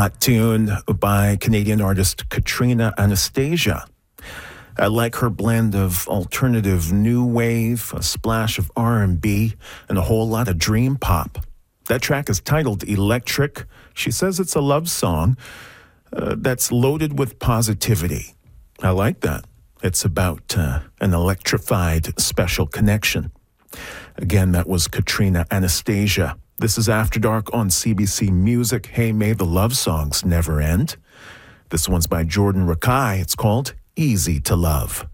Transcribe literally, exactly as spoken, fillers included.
hot tune by Canadian artist Katrina Anastasia. I like her blend of alternative new wave, a splash of R and B, and a whole lot of dream pop. That track is titled Electric. She says it's a love song uh, that's loaded with positivity. I like that. It's about uh, an electrified special connection. Again, that was Katrina Anastasia. This is After Dark on C B C Music. Hey, may the love songs never end. This one's by Jordan Rakei. It's called Easy to Love.